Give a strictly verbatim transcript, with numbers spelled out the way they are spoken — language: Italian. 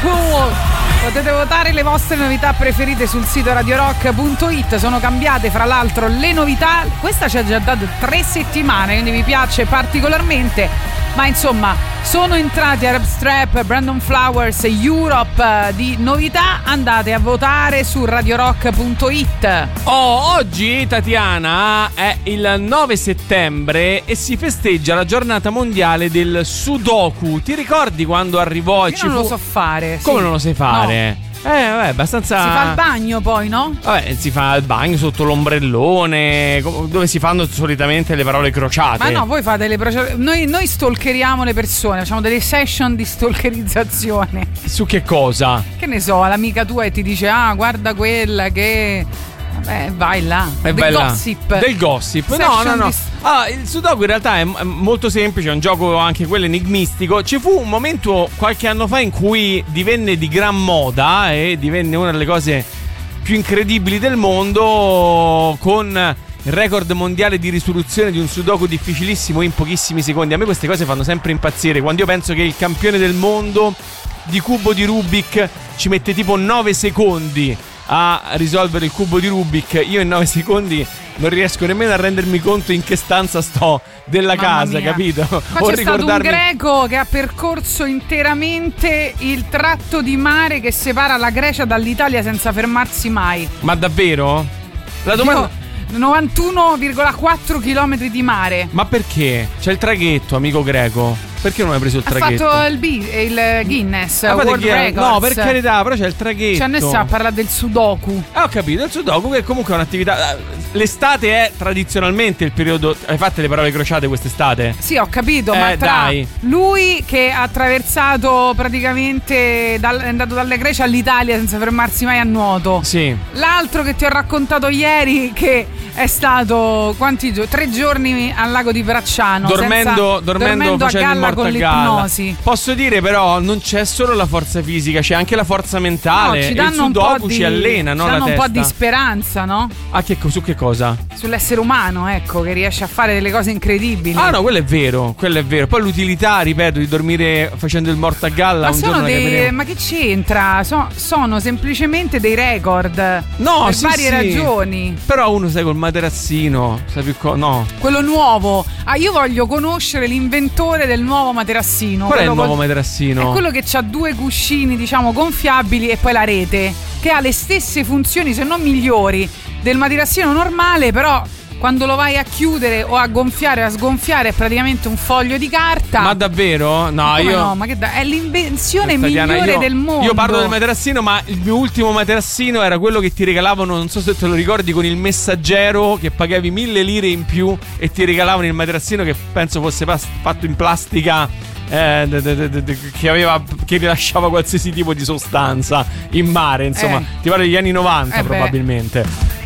Cool. Potete votare le vostre novità preferite sul sito radio rock punto it. Sono cambiate fra l'altro le novità. Questa ci ha già dato tre settimane, quindi mi piace particolarmente. Ma insomma, sono entrati Arab Strap, Brandon Flowers, Europe di novità. Andate a votare su radio rock punto it. Oh, oggi Tatiana è il nove settembre e si festeggia la giornata mondiale del Sudoku. Ti ricordi quando arrivò e Io ci non fu... lo so fare. Come sì. non lo sai fare? No. Eh, vabbè, abbastanza. Si fa il bagno poi, no? Vabbè, si fa il bagno sotto l'ombrellone, dove si fanno solitamente le parole crociate. Ma no, voi fate le procedure. Noi, noi stalkeriamo le persone, facciamo delle session di stalkerizzazione. Su che cosa? Che ne so, l'amica tua e ti dice: ah, guarda quella che. Vabbè, vai là. E Del là. gossip. Del gossip. No, Session no, no. di- Ah, il Sudoku in realtà è m- molto semplice, è un gioco anche quello enigmistico. Ci fu un momento qualche anno fa in cui divenne di gran moda e divenne una delle cose più incredibili del mondo, con il record mondiale di risoluzione di un Sudoku difficilissimo in pochissimi secondi. A me queste cose fanno sempre impazzire. Quando io penso che il campione del mondo di cubo di Rubik ci mette tipo nove secondi a risolvere il cubo di Rubik, io in nove secondi non riesco nemmeno a rendermi conto in che stanza sto della Mamma casa, mia. capito? Qua O c'è stato un ricordarmi... greco che ha percorso interamente il tratto di mare che separa la Grecia dall'Italia senza fermarsi mai. Ma davvero? La domanda... Io- novantuno virgola quattro chilometri di mare. Ma perché? C'è il traghetto, amico greco. Perché non hai preso il Ha traghetto? fatto il, B, il Guinness Ah, fate World chi è? Records. No, per carità, però c'è il traghetto. Cioè, noi sta a parlare del Sudoku. Ah, ho capito, il Sudoku che comunque è un'attività. L'estate è tradizionalmente il periodo. Hai fatto le parole crociate quest'estate? Sì, ho capito, Eh, ma tra dai. lui che ha attraversato praticamente dal, è andato dalla Grecia all'Italia senza fermarsi mai a nuoto. Sì. L'altro che ti ho raccontato ieri che è stato quanti giorni? Tre giorni al lago di Bracciano Dormendo, senza, dormendo, a facendo il galla con morto a galla. l'ipnosi. Posso dire però non c'è solo la forza fisica, c'è anche la forza mentale. No, ci E il danno un po' Sudoku di, ci allena, no? ci La danno un po' testa. di speranza, no? Ah, che, su che cosa? Sull'essere umano, ecco, che riesce a fare delle cose incredibili. Ah no, quello è vero, quello è vero. Poi l'utilità, ripeto, di dormire facendo il morto a galla. Ma un sono giorno dei. capiremo. Ma che c'entra? So- sono semplicemente dei record. No, per sì, varie sì. ragioni. Però uno sai col materassino, sai più co- no. Quello nuovo. Ah, io voglio conoscere l'inventore del nuovo materassino. Qual è il Quello nuovo col- materassino? È quello che ha due cuscini, diciamo, gonfiabili e poi la rete, che ha le stesse funzioni, se non migliori, del materassino normale, però quando lo vai a chiudere o a gonfiare o a sgonfiare è praticamente un foglio di carta. Ma davvero? No, Come io no? Ma che da- è l'invenzione Tatiana, migliore io- del mondo. Io parlo del materassino, ma il mio ultimo materassino era quello che ti regalavano, non so se te lo ricordi, con il Messaggero, che pagavi mille lire in più e ti regalavano il materassino che penso fosse pas- fatto in plastica, eh, de- de- de- de- che aveva che rilasciava qualsiasi tipo di sostanza in mare, insomma. Eh. Ti parlo degli anni novanta Eh beh. probabilmente.